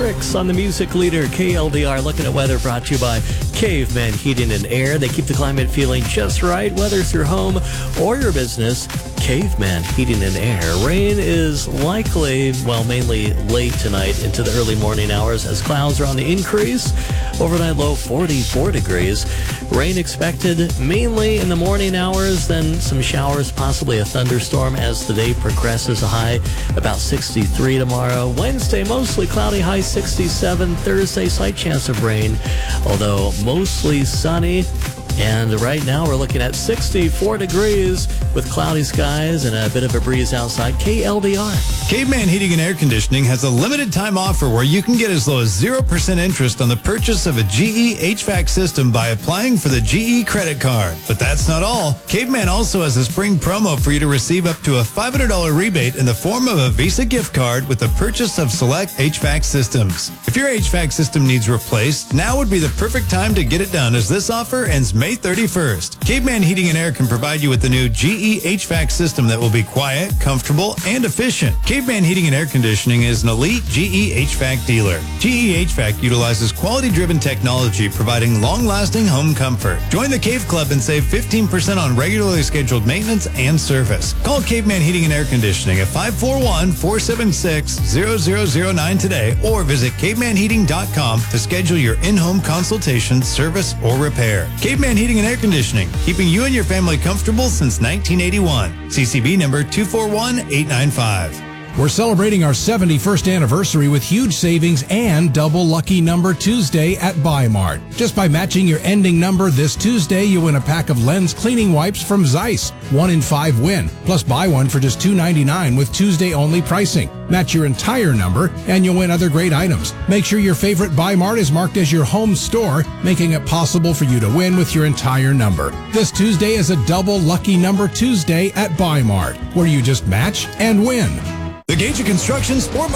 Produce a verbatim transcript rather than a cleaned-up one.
Tricks on the music leader K L D R. Looking at weather brought to you by Caveman Heating and Air. They keep the climate feeling just right, whether it's your home or your business. Caveman Heating and Air. Rain is likely, well, mainly late tonight into the early morning hours as clouds are on the increase. Overnight low forty-four degrees. Rain expected mainly in the morning hours, then some showers, possibly a thunderstorm as the day progresses. A high about sixty-three tomorrow. Wednesday, mostly cloudy, high sixty-seven. Thursday, slight chance of rain, although mostly sunny. And right now we're looking at sixty-four degrees with cloudy skies and a bit of a breeze outside. K L D R. Caveman Heating and Air Conditioning has a limited time offer where you can get as low as zero percent interest on the purchase of a G E H V A C system by applying for the G E credit card. But that's not all. Caveman also has a spring promo for you to receive up to a five hundred dollars rebate in the form of a Visa gift card with the purchase of select H V A C systems. If your H V A C system needs replaced, now would be the perfect time to get it done, as this offer ends May thirty-first. Caveman Heating and Air can provide you with the new G E H V A C system that will be quiet, comfortable, and efficient. Caveman Heating and Air Conditioning is an elite G E H V A C dealer. G E H V A C utilizes quality-driven technology, providing long-lasting home comfort. Join the Cave Club and save fifteen percent on regularly scheduled maintenance and service. Call Caveman Heating and Air Conditioning at five four one, four seven six, zero zero zero nine today, or visit caveman heating dot com to schedule your in-home consultation, service, or repair. Caveman Heating and Air Conditioning, keeping you and your family comfortable since nineteen eighty-one. C C B number two four one eight nine five. We're celebrating our seventy-first anniversary with huge savings and double lucky number Tuesday at Buy Mart. Just by matching your ending number this Tuesday, you win a pack of Lens cleaning wipes from Zeiss. One in five win. Plus buy one for just two ninety-nine with Tuesday only pricing. Match your entire number and you'll win other great items. Make sure your favorite Buy Mart is marked as your home store, making it possible for you to win with your entire number. This Tuesday is a double lucky number Tuesday at Buy Mart, where you just match and win. The Gage Construction Sport